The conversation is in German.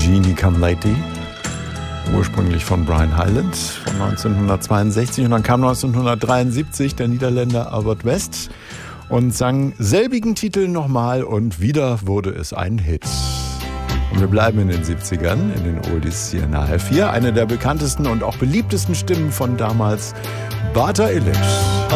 Genie Come Lately, ursprünglich von Brian Hyland von 1962, und dann kam 1973 der Niederländer Albert West und sang selbigen Titel nochmal und wieder wurde es ein Hit. Und wir bleiben in den 70ern, in den Oldies hier in HR4. Eine der bekanntesten und auch beliebtesten Stimmen von damals, Bata Illich.